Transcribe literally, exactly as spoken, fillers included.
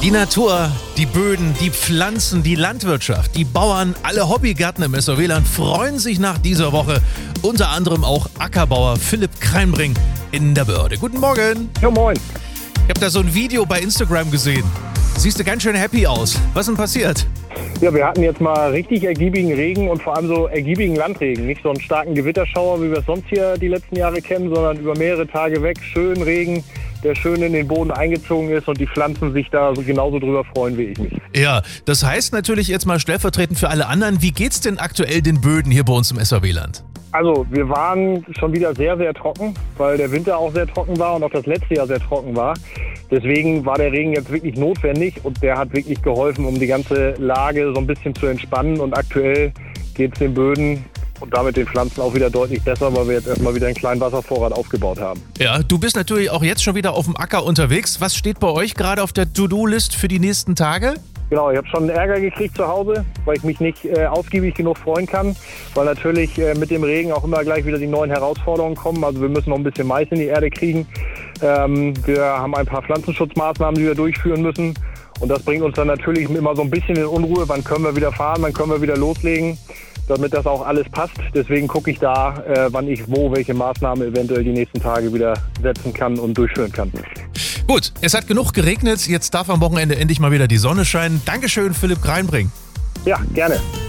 Die Natur, die Böden, die Pflanzen, die Landwirtschaft, die Bauern, alle Hobbygärtner im S V W-Land freuen sich nach dieser Woche. Unter anderem auch Ackerbauer Philipp Kreinbring in der Börde. Guten Morgen. Ja, moin. Ich habe da so ein Video bei Instagram gesehen. Siehst du ganz schön happy aus. Was ist denn passiert? Ja, wir hatten jetzt mal richtig ergiebigen Regen und vor allem so ergiebigen Landregen. Nicht so einen starken Gewitterschauer, wie wir es sonst hier die letzten Jahre kennen, sondern über mehrere Tage weg. Schön Regen, der schön in den Boden eingezogen ist und die Pflanzen sich da so genauso drüber freuen wie ich mich. Ja, das heißt natürlich jetzt mal stellvertretend für alle anderen, wie geht's denn aktuell den Böden hier bei uns im S V W-Land? Also wir waren schon wieder sehr, sehr trocken, weil der Winter auch sehr trocken war und auch das letzte Jahr sehr trocken war. Deswegen war der Regen jetzt wirklich notwendig und der hat wirklich geholfen, um die ganze Lage so ein bisschen zu entspannen. Und aktuell geht es den Böden und damit den Pflanzen auch wieder deutlich besser, weil wir jetzt erstmal wieder einen kleinen Wasservorrat aufgebaut haben. Ja, du bist natürlich auch jetzt schon wieder auf dem Acker unterwegs. Was steht bei euch gerade auf der To-Do-List für die nächsten Tage? Genau, ich habe schon Ärger gekriegt zu Hause, weil ich mich nicht äh, ausgiebig genug freuen kann, weil natürlich äh, mit dem Regen auch immer gleich wieder die neuen Herausforderungen kommen. Also wir müssen noch ein bisschen Mais in die Erde kriegen. Ähm, wir haben ein paar Pflanzenschutzmaßnahmen, die wir durchführen müssen. Und das bringt uns dann natürlich immer so ein bisschen in Unruhe. Wann können wir wieder fahren, wann können wir wieder loslegen, damit das auch alles passt. Deswegen gucke ich da, äh, wann ich wo welche Maßnahmen eventuell die nächsten Tage wieder setzen kann und durchführen kann. Gut, es hat genug geregnet. Jetzt darf am Wochenende endlich mal wieder die Sonne scheinen. Dankeschön, Philipp Kreinbring. Ja, gerne.